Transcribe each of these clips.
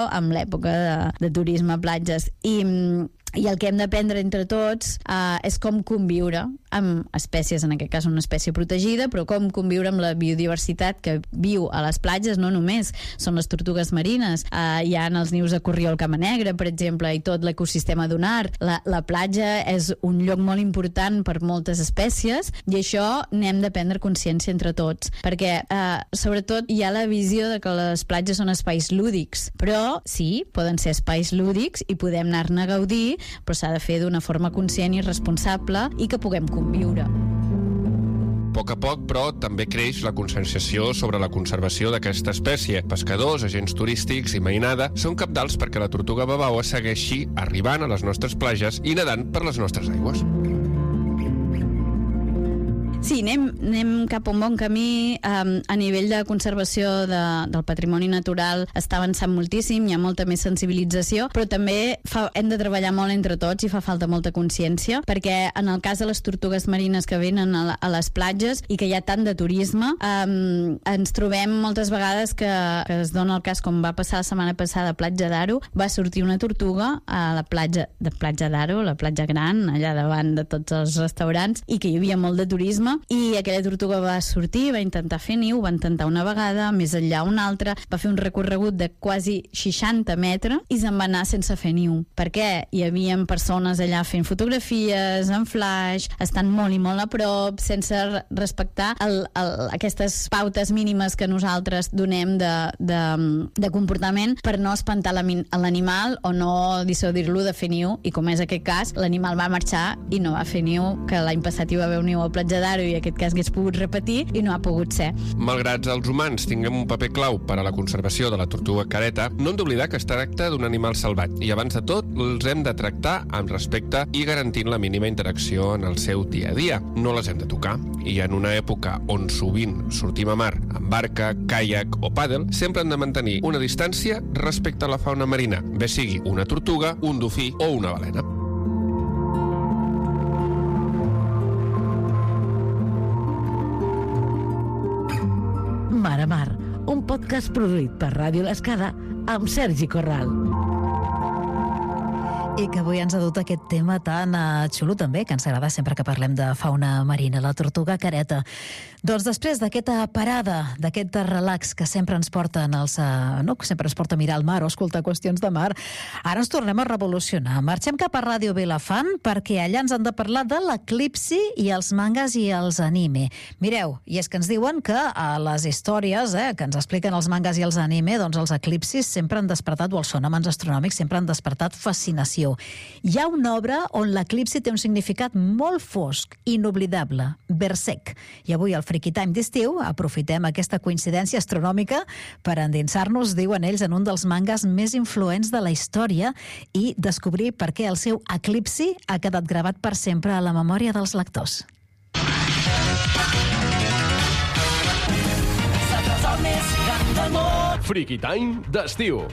amb l'època de turisme a platges. I el que hem d'aprendre entre tots és com conviure amb espècies, en aquest cas una espècie protegida, però com conviure amb la biodiversitat que viu a les platges. No només són les tortugues marines, hi ha els nius de corriol cama negra, per exemple, i tot l'ecosistema dunar. La platja és un lloc molt important per moltes espècies, i això n'hem de prendre consciència entre tots, perquè sobretot hi ha la visió de que les platges són espais lúdics, però sí, poden ser espais lúdics i podem anar-ne a gaudir, però s'ha de fer d'una forma conscient i responsable i que puguem conviure. A poc, però, també creix la conscienciació sobre la conservació d'aquesta espècie. Pescadors, agents turístics i mainada són cabdals perquè la tortuga babaua segueixi arribant a les nostres platges i nedant per les nostres aigües. Sí, anem cap a un bon camí. A nivell de conservació del patrimoni natural està avançant moltíssim, hi ha molta més sensibilització, però també hem de treballar molt entre tots i fa falta molta consciència, perquè en el cas de les tortugues marines que venen a les platges i que hi ha tant de turisme, ens trobem moltes vegades que es dona el cas, com va passar la setmana passada a Platja d'Aro, va sortir una tortuga a la platja de Platja d'Aro, la platja gran, allà davant de tots els restaurants, i que hi havia molt de turisme, i aquella tortuga va sortir, va intentar fer niu, va intentar una vegada, més enllà una altra, va fer un recorregut de quasi 60 metres i se'n va anar sense fer niu. Per què? Hi havia persones allà fent fotografies, en flash, estan molt i molt a prop, sense respectar aquestes pautes mínimes que nosaltres donem de comportament per no espantar l'animal o no dissuadir-lo de fer niu, i com és aquest cas, l'animal va marxar i no va fer niu, que l'any passat hi va haver un niu a Platja d'Aro i aquest cas hagués pogut repetir i no ha pogut ser. Malgrat els humans tinguem un paper clau per a la conservació de la tortuga careta, no hem d'oblidar que es tracta d'un animal salvatge i abans de tot els hem de tractar amb respecte i garantint la mínima interacció en el seu dia a dia. No les hem de tocar, i en una època on sovint sortim a mar amb barca, caiac o pàdel, sempre hem de mantenir una distància respecte a la fauna marina, bé sigui una tortuga, un dofí o una balena. Mar a Mar, un podcast produït per Ràdio L'Escada amb Sergi Corral. I que avui ens ha dut aquest tema tan xulo també, que ens agrada sempre que parlem de fauna marina, la tortuga careta. Doncs després d'aquesta parada, d'aquest relax que sempre ens porta sempre ens porta a mirar el mar o escoltar qüestions de mar, ara ens tornem a revolucionar. Marxem cap a Ràdio Vilafant perquè allà ens han de parlar de l'eclipsi i els mangas i els anime. Mireu, i és que ens diuen que a les històries que ens expliquen els mangas i els anime, doncs els eclipsis sempre han despertat, o els fenòmens astronòmics sempre han despertat fascinació. Hi ha una obra on l'eclipsi té un significat molt fosc, inoblidable, Berserk. I avui al Freaky Time d'estiu aprofitem aquesta coincidència astronòmica per endinsar-nos, diuen ells, en un dels mangas més influents de la història i descobrir per què el seu eclipsi ha quedat gravat per sempre a la memòria dels lectors. Freaky Time d'estiu.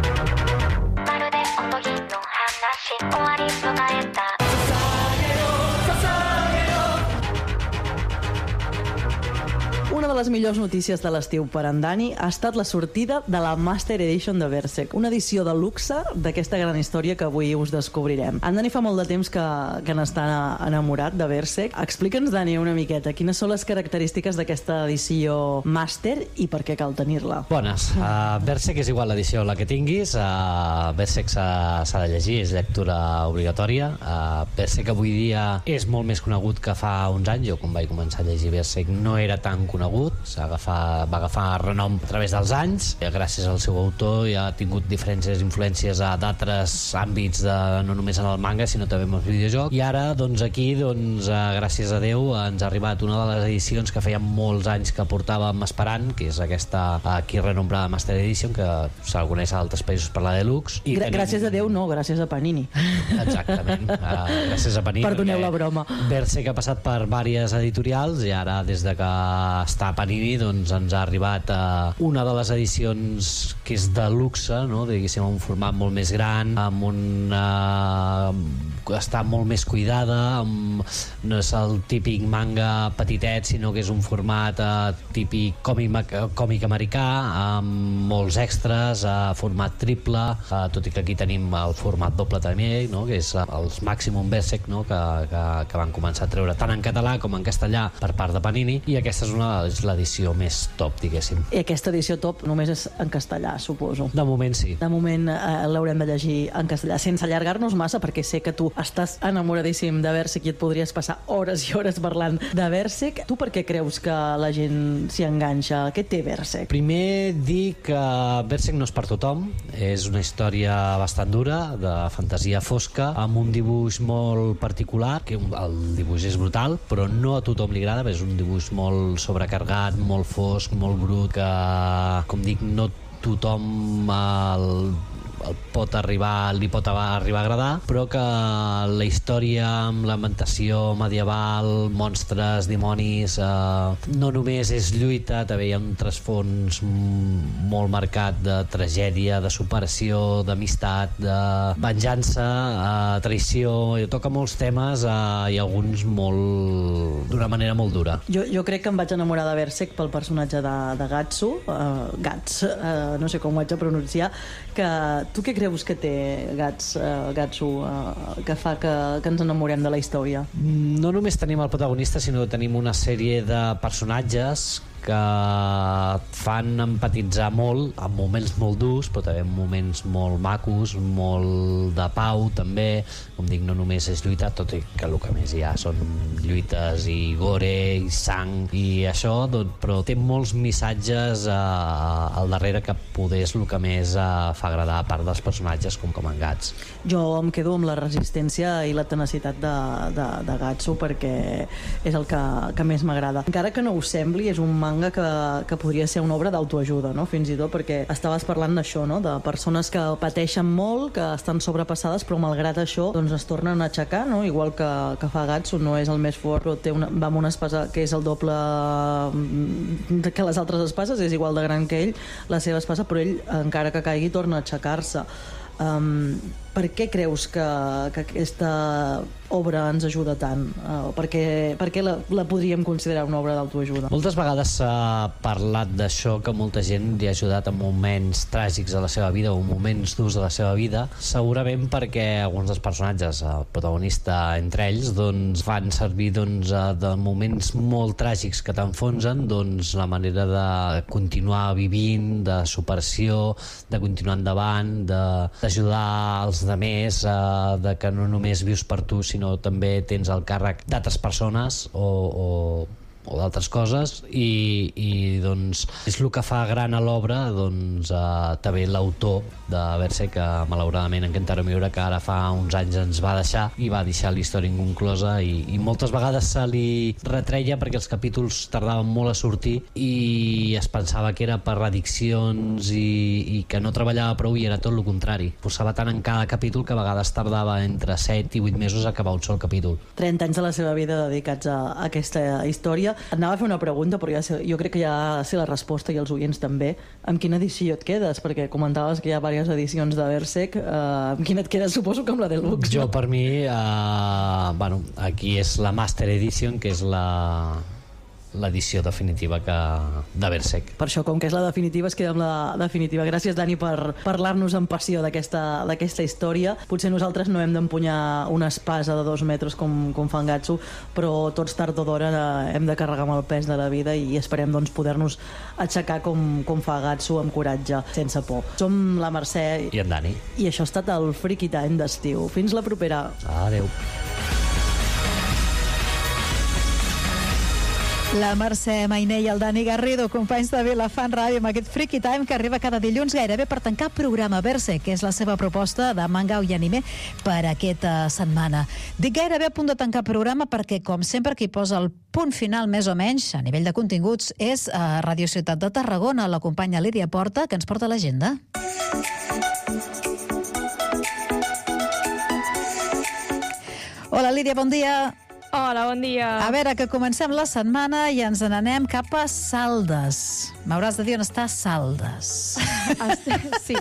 Una de les millors notícies de l'estiu per en Dani ha estat la sortida de la Master Edition de Berserk, una edició de luxe d'aquesta gran història que avui us descobrirem. En Dani fa molt de temps que n'està enamorat de Berserk. Explica'ns, Dani, una miqueta, quines són les característiques d'aquesta edició Master i per què cal tenir-la? Bones. Berserk és igual l'edició la que tinguis. Berserk s'ha de llegir, és lectura obligatòria. Berserk avui dia és molt més conegut que fa uns anys. Jo, quan vaig començar a llegir Berserk, no era tan conegut. Va agafar renom a través dels anys. Gràcies al seu autor ja ha tingut diferents influències d'altres àmbits, no només en el manga, sinó també en el videojoc. I ara, doncs, aquí, gràcies a Déu, ens ha arribat una de les edicions que feia molts anys que portàvem esperant, que és aquesta aquí renombrada Master Edition, que se'l coneix a altres països per la Deluxe. Gràcies a Déu, no, gràcies a Panini. Exactament, gràcies a Panini. Perdoneu la broma. Berserk ha passat per diverses editorials i ara, des de que està a Panini, doncs ens ha arribat una de les edicions que és de luxe, no? Diguéssim, un format molt més gran, amb està molt més cuidada, no és el típic manga petitet, sinó que és un format típic còmic americà, amb molts extras, format triple, tot i que aquí tenim el format doble també, no? Que és els Maximum Berserk, no? que van començar a treure tant en català com en castellà per part de Panini, i aquesta és l'edició més top, diguéssim. I aquesta edició top només és en castellà, suposo. De moment sí. De moment l'haurem de llegir en castellà, sense allargar-nos massa, perquè sé que tu estàs enamoradíssim de Berserk i et podries passar hores i hores parlant de Berserk. Tu per què creus que la gent s'hi enganxa? Què té Berserk? Primer dir que Berserk no és per tothom, és una història bastant dura, de fantasia fosca, amb un dibuix molt particular, que el dibuix és brutal, però no a tothom li agrada, és un dibuix molt sobrecarregat, molt fosc, molt brut, que, com dic, no tothom li pot arribar a agradar, però que la història amb l'ambientació medieval, monstres, dimonis, no només és lluita, també hi ha un trasfons molt marcat de tragèdia, de superació, d'amistat, de venjança, traïció, i toca molts temes i alguns d'una manera molt dura. Jo crec que em vaig enamorar de Berserk pel personatge de Gatsu, no sé com ho haig de pronunciar, que tu què creus que té Gatsu que fa que ens enamorem de la història? No només tenim el protagonista, sinó que tenim una sèrie de personatges que et fan empatitzar molt en moments molt durs, però també en moments molt macos, molt de pau també. Com dic, no només és lluita, tot i que el que més hi ha són lluites i gore i sang i això, però té molts missatges al darrere que poder és el que més fa agradar, a part dels personatges com en Gats. Jo em quedo amb la resistència i la tenacitat de Gatsu, perquè és el que més m'agrada. Encara que no ho sembli, és un manga que podria ser una obra d'autoajuda, no? Fins i tot perquè estaves parlant d'això, no? De persones que pateixen molt, que estan sobrepassades, però malgrat això doncs es tornen a aixecar, no? Igual que fa Gatsu, no és el més fort, però va amb una espasa que és el doble que les altres espases, és igual de gran que ell, la seva espasa, però ell, encara que caigui, torna a aixecar-se. Per què creus que aquesta obra ens ajuda tant? Per què la podríem considerar una obra d'autoajuda? Moltes vegades s'ha parlat d'això, que molta gent li ha ajudat en moments tràgics de la seva vida o moments durs de la seva vida, segurament perquè alguns dels personatges, el protagonista entre ells, doncs, fan servir de moments molt tràgics que t'enfonsen, doncs, la manera de continuar vivint, de superació, de continuar endavant, d'ajudar els altres, de que no només vius per tu, sinó també tens el càrrec d'altres persones o d'altres coses, i doncs és el que fa gran a l'obra, doncs també l'autor de Berserk, que malauradament en Kentaro Miura, que ara fa uns anys ens va deixar i va deixar la història inconclosa, i moltes vegades se li retreia perquè els capítols tardaven molt a sortir i es pensava que era per addiccions i que no treballava prou, i era tot el contrari. Posava tant en cada capítol que a vegades tardava entre 7 i 8 mesos a acabar un sol capítol. 30 anys de la seva vida dedicats a aquesta història. Et anava a fer una pregunta, però jo crec que ja sé la resposta, i els oients també. Amb quina edició et quedes? Perquè comentaves que hi ha diverses edicions de Berserk. Amb quina et quedes? Suposo que amb la Deluxe. Jo, per mi, aquí és la Master Edition, que és l'edició definitiva de Berserk. Per això, com que és la definitiva, es queda amb la definitiva. Gràcies, Dani, per parlar-nos amb passió d'aquesta història. Potser nosaltres no hem d'empunyar una espasa de 2 metres com fa en Gatsu, però tots tard o d'hora hem de carregar amb el pes de la vida, i esperem doncs poder-nos aixecar com fa Gatsu, amb coratge, sense por. Som la Mercè i en Dani, i això ha estat el Freaky Time d'estiu. Fins la propera. Adeu. La Mercè Mainé i el Dani Garrido, companys de Vilafant Ràdio, amb aquest Freaky Time que arriba cada dilluns gairebé per tancar programa. Berserk, que és la seva proposta de manga i anime per aquesta setmana. Dic gairebé a punt de tancar programa perquè, com sempre, qui posa el punt final més o menys a nivell de continguts és a Ràdio Ciutat de Tarragona, la companya Lídia Porta, que ens porta l'agenda. Hola, Lídia, bon dia. Hola, bon dia. A veure, que comencem la setmana i ens n'anem cap a Saldes. M'hauràs de dir on està Saldes. Sí.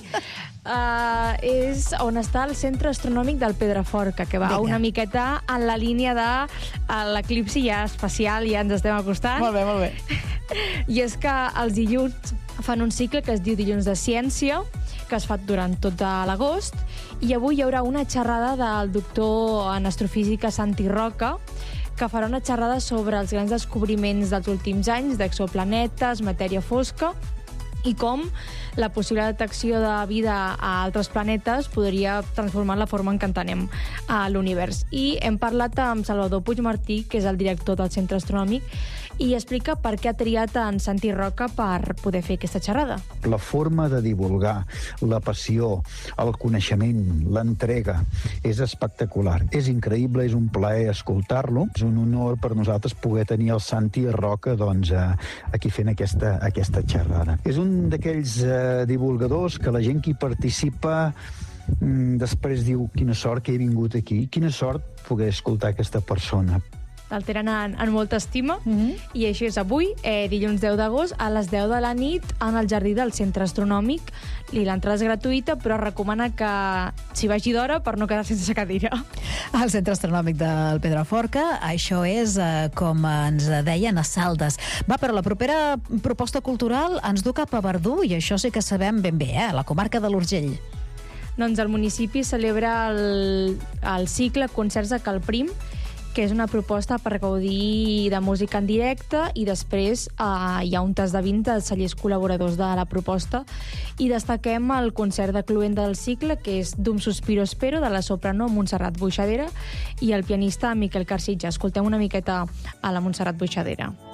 És on està el Centre Astronòmic del Pedraforca, que va una miqueta en la línia de l'eclipsi ja espacial, ja ens estem acostant. Molt bé, molt bé. I és que els dilluns fan un cicle que es diu Dilluns de Ciència, que es fa durant tot l'agost, i avui hi haurà una xerrada del doctor en astrofísica Santi Roca, que farà una xerrada sobre els grans descobriments dels últims anys d'exoplanetes, matèria fosca, i com la possible detecció de vida a altres planetes podria transformar la forma en què entenem l'univers. I hem parlat amb Salvador Puigmartí, que és el director del Centre Astronòmic, i explica per què ha triat en Santi Roca per poder fer aquesta xerrada. La forma de divulgar, la passió, el coneixement, l'entrega, és espectacular. És increïble, és un plaer escoltar-lo. És un honor per nosaltres poder tenir el Santi Roca aquí fent aquesta xerrada. És un d'aquells divulgadors que la gent que hi participa després diu quina sort que he vingut aquí, quina sort poder escoltar aquesta persona. El tenen en molta estima, i això és avui, dilluns 10 d'agost, a les 10 de la nit, en el jardí del Centre Astronòmic. L'entrada és gratuïta, però recomana que s'hi vagi d'hora per no quedar sense cadira. Al Centre Astronòmic del Pedraforca, això és, com ens deien, a Saldes. Va, però la propera proposta cultural ens du cap a Verdú, i això sí que sabem ben bé, la comarca de l'Urgell. Doncs el municipi celebra el cicle Concerts a Calprim, que és una proposta per gaudir de música en directe, i després hi ha un tas de vins dels cellers col·laboradors de la proposta, i destaquem el concert de cloenda del cicle, que és D'un sospiro espero, de la soprano Montserrat Boixadera, i el pianista Miquel Carcitja. Escoltem una miqueta a la Montserrat Boixadera.